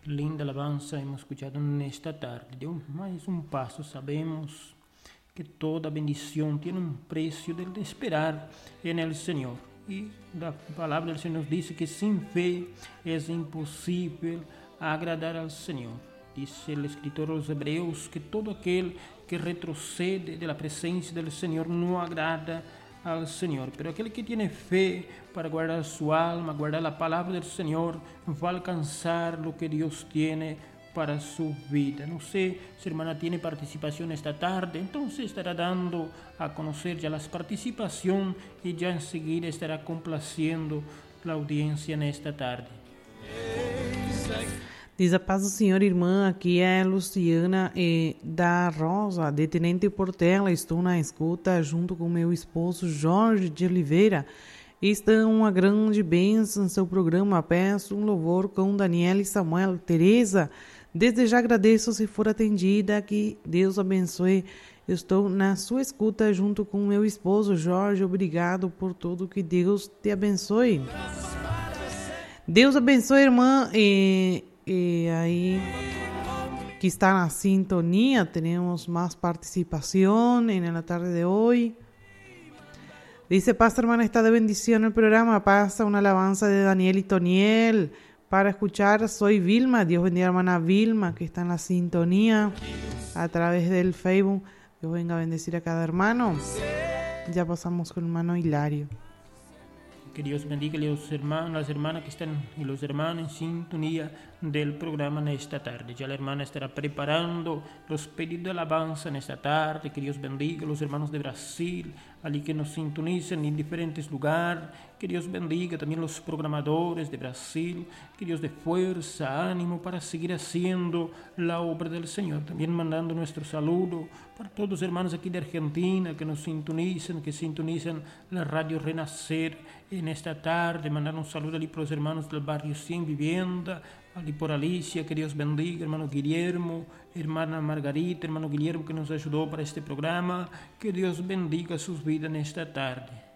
Linda alabanza hemos escuchado nesta tarde. Deu mais um passo. Sabemos que toda bendición tiene un precio del esperar en el Señor. Y la palabra del Señor nos dice que sin fe es imposible agradar al Señor. Dice el escritor de los Hebreos que todo aquel que retrocede de la presencia del Señor no agrada al Señor, pero aquel que tiene fe para guardar su alma, guardar la palabra del Señor, va a alcanzar lo que Dios tiene para su vida. No sé si hermana tiene participación esta tarde, entonces estará dando a conocer ya las participaciones y ya enseguida estará complaciendo la audiencia en esta tarde. Diz a paz do Senhor, irmã. Aqui é Luciana da Rosa, de Tenente Portela. Estou na escuta junto com meu esposo Jorge de Oliveira. Está uma grande bênção em seu programa. Peço um louvor com Daniela e Samuel. Tereza, desde já agradeço se for atendida. Que Deus abençoe. Eu estou na sua escuta junto com meu esposo Jorge. Obrigado por tudo. Que Deus te abençoe. Deus abençoe, irmã. E aí, que está na sintonia, temos mais participação na tarde de hoje. Dice, Pastor, hermana, está de bendición el programa. Pasa una alabanza de Daniel y Toniel para escuchar. Soy Vilma. Dios bendiga a hermana Vilma, que está en la sintonía a través del Facebook. Dios venga a bendecir a cada hermano. Ya pasamos con el hermano Hilario. Que Dios bendiga a los hermanos, las hermanas que están y los hermanos en sintonía del programa en esta tarde. Ya la hermana estará preparando los pedidos de alabanza en esta tarde. Que Dios bendiga a los hermanos de Brasil, allí que nos sintonizan en diferentes lugares. Que Dios bendiga también a los programadores de Brasil. Que Dios dé fuerza, ánimo para seguir haciendo la obra del Señor. También mandando nuestro saludo para todos los hermanos aquí de Argentina que nos sintonizan, que sintonizan la radio Renacer en esta tarde. Mandar un saludo allí para los hermanos del barrio 100 Vivienda, allí por Alicia, que Dios bendiga, hermano Guillermo, hermana Margarita, hermano Guillermo que nos ayudó para este programa. Que Dios bendiga sus vidas en esta tarde.